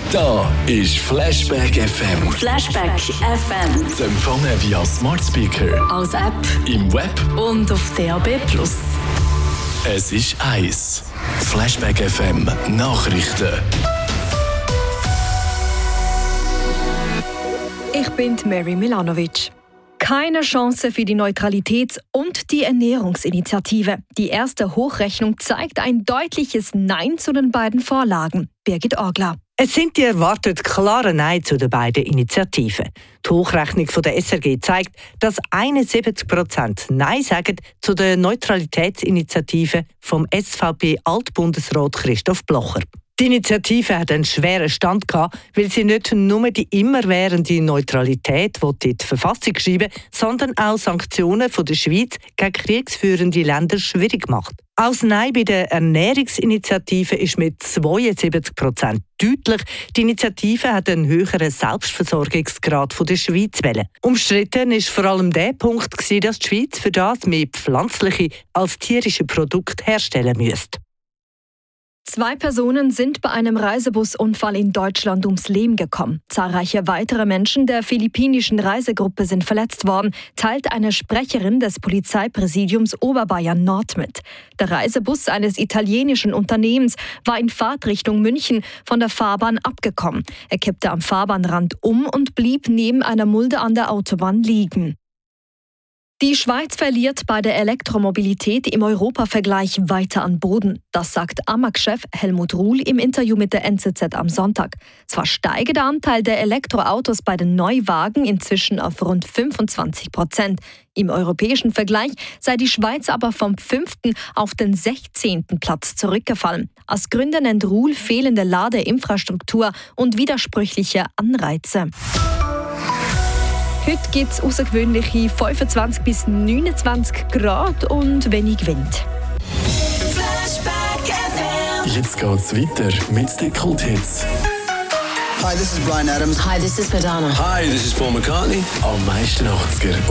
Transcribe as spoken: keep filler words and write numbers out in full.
Da ist Flashback F M. Flashback F M. Zu empfangen via Smart Speaker, Als App im Web. und auf D A B plus. Es ist eins. Flashback F M Nachrichten. Ich bin Mary Milanovic. Keine Chance für die Neutralitäts- und die Ernährungsinitiative. Die erste Hochrechnung zeigt ein deutliches Nein zu den beiden Vorlagen. Birgit Orgler. Es sind die erwartet klare Nein zu den beiden Initiativen. Die Hochrechnung von der S R G zeigt, dass einundsiebzig Prozent Nein sagen zu der Neutralitätsinitiative vom S V P-Altbundesrat Christoph Blocher. Die Initiative hat einen schweren Stand gehabt, weil sie nicht nur die immerwährende Neutralität in die Verfassung schreiben, sondern auch Sanktionen von der Schweiz gegen kriegsführende Länder schwierig macht. Auch das Nein bei der Ernährungsinitiative ist mit zweiundsiebzig Prozent deutlich. Die Initiative hat einen höheren Selbstversorgungsgrad von der Schweiz wollen. Umstritten ist vor allem der Punkt, dass die Schweiz für das mehr pflanzliche als tierische Produkte herstellen müsste. Zwei Personen sind bei einem Reisebusunfall in Deutschland ums Leben gekommen. Zahlreiche weitere Menschen der philippinischen Reisegruppe sind verletzt worden, teilt eine Sprecherin des Polizeipräsidiums Oberbayern Nord mit. Der Reisebus eines italienischen Unternehmens war in Fahrtrichtung München von der Fahrbahn abgekommen. Er kippte am Fahrbahnrand um und blieb neben einer Mulde an der Autobahn liegen. Die Schweiz verliert bei der Elektromobilität im Europavergleich weiter an Boden. Das sagt A M A G-Chef Helmut Ruhl im Interview mit der N Z Z am Sonntag. Zwar steige der Anteil der Elektroautos bei den Neuwagen inzwischen auf rund fünfundzwanzig Prozent. Im europäischen Vergleich sei die Schweiz aber vom fünften auf den sechzehnten Platz zurückgefallen. Als Gründe nennt Ruhl fehlende Ladeinfrastruktur und widersprüchliche Anreize. Heute gibt es außergewöhnliche fünfundzwanzig bis neunundzwanzig Grad und wenig Wind. Jetzt geht's weiter mit den Kulthits. Hi, this is Bryan Adams. Hi, this is Madonna. Hi, this is Paul McCartney. Am meisten achtziger